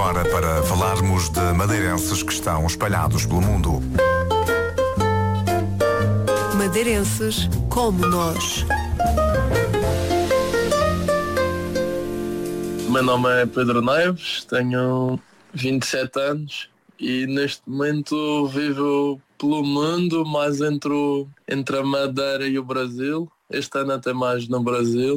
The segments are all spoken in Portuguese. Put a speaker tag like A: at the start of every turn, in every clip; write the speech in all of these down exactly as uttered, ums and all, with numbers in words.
A: agora para falarmos de madeirenses que estão espalhados pelo mundo.
B: Madeirenses como nós.
C: Meu nome é Pedro Neves, tenho vinte e sete anos e neste momento vivo pelo mundo, mais entre, o, entre a Madeira e o Brasil. Este ano até mais no Brasil.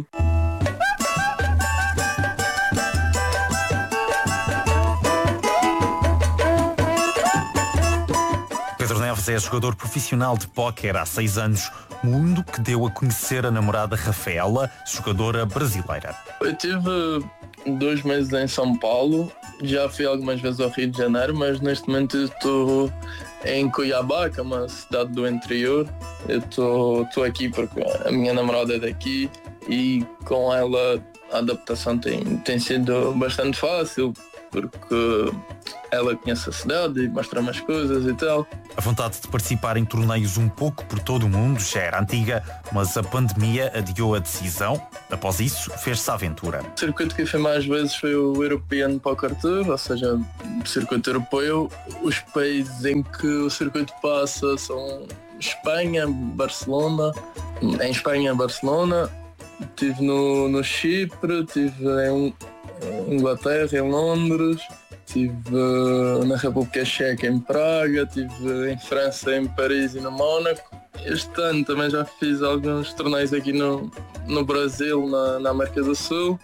D: Pedro Neves é jogador profissional de póquer há seis anos, mundo que deu a conhecer a namorada Rafaela, jogadora brasileira.
C: Eu tive dois meses em São Paulo, já fui algumas vezes ao Rio de Janeiro, mas neste momento estou em Cuiabá, que é uma cidade do interior. Eu estou aqui porque a minha namorada é daqui e com ela a adaptação tem, tem sido bastante fácil, porque ela conhece a cidade e mostra-me as coisas e tal.
D: A vontade de participar em torneios um pouco por todo o mundo já era antiga, mas a pandemia adiou a decisão. Após isso, fez-se a aventura.
C: O circuito que eu fui mais vezes foi o European Poker Tour, ou seja, o circuito europeu. Os países em que o circuito passa são Espanha, Barcelona. Em Espanha, Barcelona. Estive no, no Chipre, estive em Inglaterra, em Londres. Estive na República Checa, em Praga, estive em França, em Paris e no Mónaco. Este ano também já fiz alguns torneios aqui no, no Brasil, na, na América do Sul,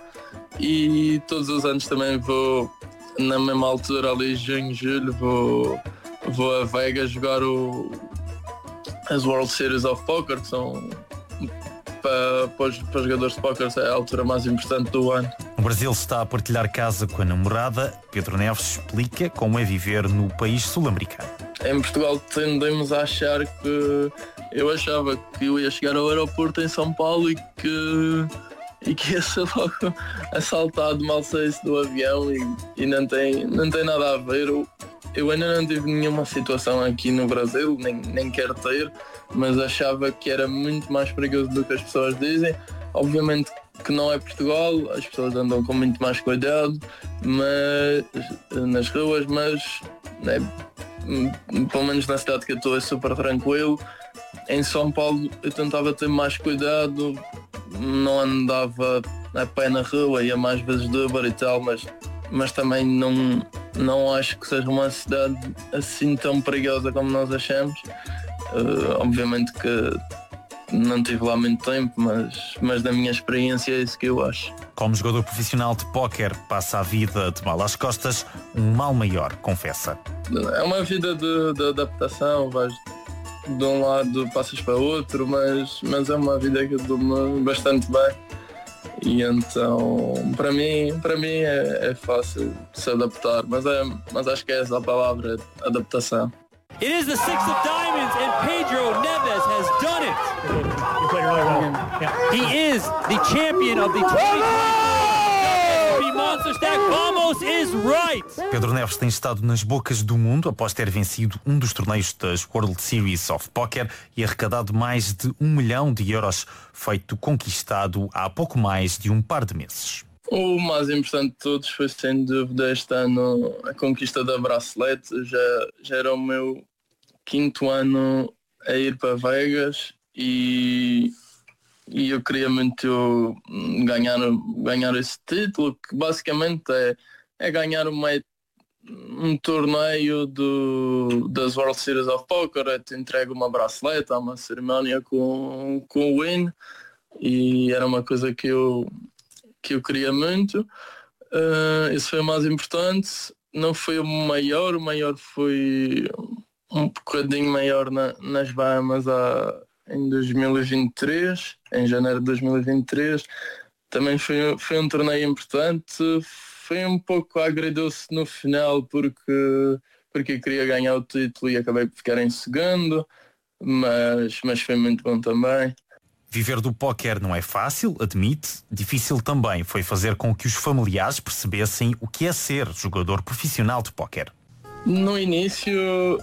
C: e todos os anos também vou, na mesma altura, ali junho, julho, vou, vou a Vegas jogar o, as World Series of Poker, que são para, para, os, para os jogadores de póquer é a altura mais importante do ano.
D: No Brasil está a partilhar casa com a namorada. Pedro Neves explica como é viver no país sul-americano.
C: Em Portugal tendemos a achar que... Eu achava que eu ia chegar ao aeroporto em São Paulo e que, e que ia ser logo assaltado mal saísse do avião e, e não, tem, não tem nada a ver. Eu, eu ainda não tive nenhuma situação aqui no Brasil, nem, nem quero ter, mas achava que era muito mais perigoso do que as pessoas dizem. Obviamente que não é Portugal, as pessoas andam com muito mais cuidado mas, nas ruas, mas né, pelo menos na cidade que eu estou é super tranquilo. Em São Paulo eu tentava ter mais cuidado, não andava a pé na rua, ia mais vezes de Uber e tal, mas, mas também não, não acho que seja uma cidade assim tão perigosa como nós achamos. Uh, obviamente que não tive lá muito tempo, mas, mas da minha experiência é isso que eu acho.
D: Como jogador profissional de póquer, passa a vida de mal às costas, um mal maior, confessa.
C: É uma vida de, de adaptação, vais de um lado passas para outro, mas, mas é uma vida que eu dou-me bastante bem. E então, para mim, para mim é, é fácil se adaptar, mas, é, mas acho que é essa a palavra, adaptação.
E: It is the six of diamonds and Pedro Neves has done it.
F: You played really well.
E: He is the champion of the twenty twenty Monster Stack. Vamos is right.
D: Pedro Neves tem estado nas bocas do mundo após ter vencido um dos torneios das World Series of Poker e arrecadado mais de um milhão de euros, feito conquistado há pouco mais de um par de meses.
C: O mais importante de todos foi, sem dúvida, este ano a conquista da bracelete. Já, já era o meu quinto ano a ir para Vegas e, e eu queria muito ganhar, ganhar esse título, que basicamente é, é ganhar uma, um torneio do, das World Series of Poker. Eu te entrego uma bracelete, há uma cerimónia com, com o win e era uma coisa que eu... que eu queria muito. Uh, isso foi o mais importante. Não foi o maior, o maior foi um bocadinho maior na, nas Bahamas há, em dois mil e vinte e três, em janeiro de dois mil e vinte e três. Também foi, foi um torneio importante. Foi um pouco agridoce no final porque, porque eu queria ganhar o título e acabei por ficar em segundo, mas, mas foi muito bom também.
D: Viver do póquer não é fácil, admite. Difícil também foi fazer com que os familiares percebessem o que é ser jogador profissional de póquer.
C: No início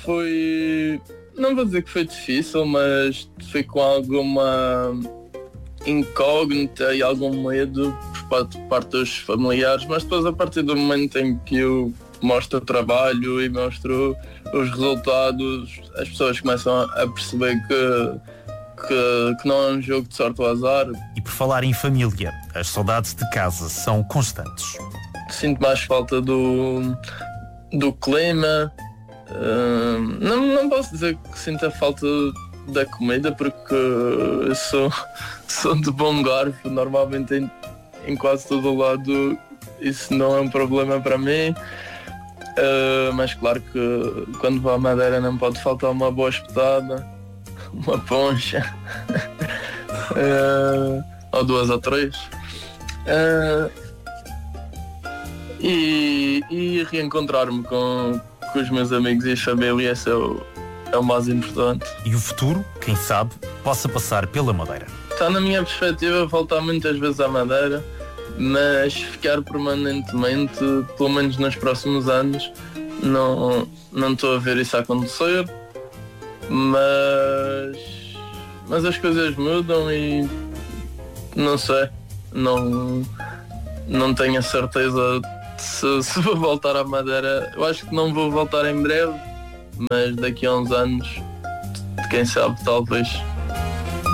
C: foi... não vou dizer que foi difícil, mas foi com alguma incógnita e algum medo, parte, parte dos familiares, mas depois a partir do momento em que eu mostro o trabalho e mostro os resultados, as pessoas começam a perceber que, que, que não é um jogo de sorte ou azar.
D: E por falar em família, as saudades de casa são constantes.
C: Sinto mais falta do, do clima. Uh, não, não posso dizer que sinto a falta da comida, porque eu sou, sou de bom garfo, normalmente em, em quase todo o lado isso não é um problema para mim. Uh, mas claro que quando vou à Madeira não pode faltar uma boa espetada, uma poncha, uh, ou duas ou três. Uh, e, e reencontrar-me com, com os meus amigos e a família, esse é o, é o mais importante.
D: E o futuro, quem sabe, possa passar pela Madeira.
C: Está na minha perspectiva voltar muitas vezes à Madeira, mas ficar permanentemente, pelo menos nos próximos anos, não, não estou a ver isso acontecer, mas, mas as coisas mudam e não sei, não, não tenho a certeza se, se vou voltar à Madeira. Eu acho que não vou voltar em breve, mas daqui a uns anos, quem sabe, talvez.